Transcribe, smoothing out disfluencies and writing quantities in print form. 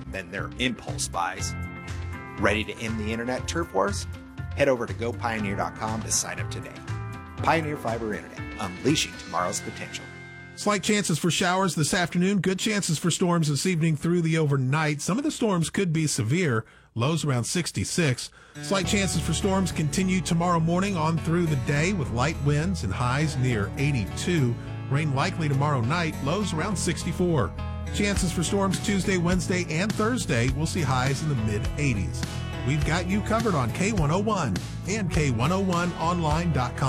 than their impulse buys. Ready to end the internet turf wars? Head over to gopioneer.com to sign up today. Pioneer Fiber Internet, unleashing tomorrow's potential. Slight chances for showers this afternoon. Good chances for storms this evening through the overnight. Some of the storms could be severe. Lows around 66. Slight chances for storms continue tomorrow morning on through the day with light winds and highs near 82. Rain likely tomorrow night. Lows around 64. Chances for storms Tuesday, Wednesday, and Thursday. We'll see highs in the mid-80s. We've got you covered on K101 and K101online.com.